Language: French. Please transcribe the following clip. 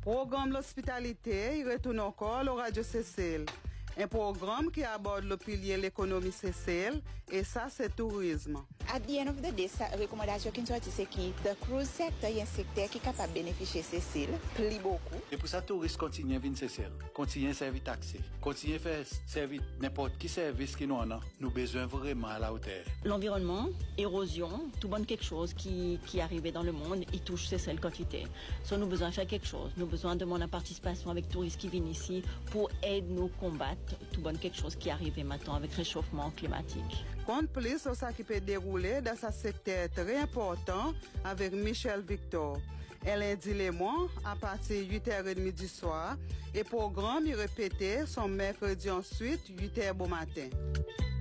Programme l'hospitalité, il retourne encore au Radio Cécile. Un programme qui aborde le pilier de l'économie Cécile, et ça, c'est tourisme. At the end of the day, sa recommandation qui nous sortit, c'est que le cruise sector est un secteur qui est capable de bénéficier de Cécile, plus beaucoup. Et pour ça, touristes continuent à venir Cécile, continuent à servir taxi, continuent à faire servir n'importe qui service qui nous en a. Nous avons besoin vraiment à la hauteur. L'environnement, érosion, tout bon quelque chose qui arrive dans le monde, il touche Cécile quantité. So, nous avons besoin de faire quelque chose. Nous avons besoin de demander la participation avec touristes qui viennent ici pour aider nous combattre tout bon quelque chose qui arrive maintenant avec réchauffement climatique. Compte plus sur ça qui peut dérouler dans ce secteur très important avec Michel Victor. Elle indique les mois à partir de 8h30 du soir et programme est répété son mercredi ensuite 8h bon matin.